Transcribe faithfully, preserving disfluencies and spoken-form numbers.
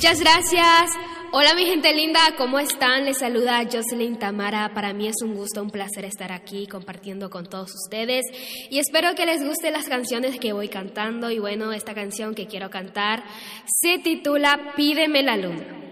Muchas gracias. Hola mi gente linda, ¿cómo están? Les saluda Jocelyn Tamara. Para mí es un gusto, un placer estar aquí compartiendo con todos ustedes y espero que les gusten las canciones que voy cantando. Y bueno, esta canción que quiero cantar se titula Pídeme la luna.